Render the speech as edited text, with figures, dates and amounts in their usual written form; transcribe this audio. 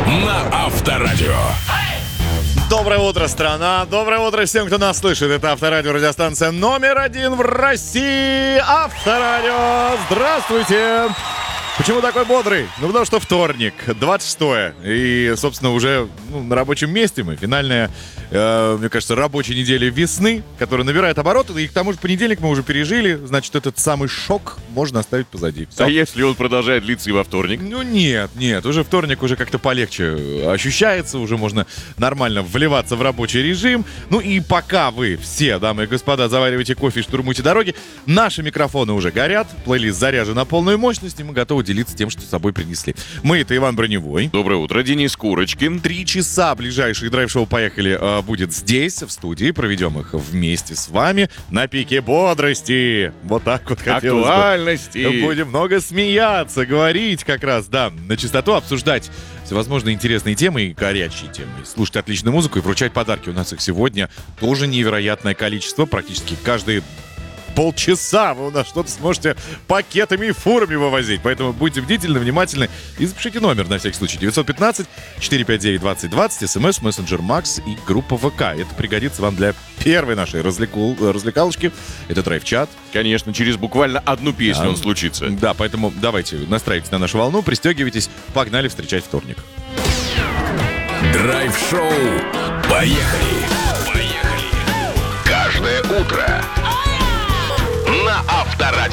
на Авторадио. Доброе утро, страна! Доброе утро всем, кто нас слышит. Это Авторадио, радиостанция номер 1 в России. Авторадио! Здравствуйте! Почему такой бодрый? Ну, потому что вторник, 26-е. И, собственно, уже на рабочем месте мы. Финальная, мне кажется, рабочая неделя весны, которая набирает обороты. И к тому же понедельник мы уже пережили. Значит, этот самый шок можно оставить позади. Все. А если он продолжает длиться и во вторник? Ну, нет. Уже вторник уже как-то полегче ощущается. Уже можно нормально вливаться в рабочий режим. Ну и пока вы все, дамы и господа, завариваете кофе и штурмуете дороги, наши микрофоны уже горят. Плейлист заряжен на полную мощность, и мы готовы делиться тем, что с собой принесли. Мы — это Иван Броневой. Доброе утро, Денис Курочкин. 3 часа ближайшие драйв-шоу «Поехали» будет здесь, в студии. Проведем их вместе с вами на пике бодрости. Вот так вот хотелось бы. Актуальности. Будем много смеяться, говорить как раз, да, на чистоту, обсуждать всевозможные интересные темы и горячие темы. Слушать отличную музыку и вручать подарки. У нас их сегодня тоже невероятное количество. Практически каждые полчаса вы у нас что-то сможете пакетами и фурами вывозить. Поэтому будьте бдительны, внимательны и запишите номер на всякий случай. 915-459-2020, смс, мессенджер Макс и группа ВК. Это пригодится вам для первой нашей развлекалочки. Это драйв-чат. Конечно, через буквально одну песню он случится. Да, поэтому давайте настраивайтесь на нашу волну, пристегивайтесь. Погнали встречать вторник. Драйв-шоу «Поехали». Каждое утро на Авторадио.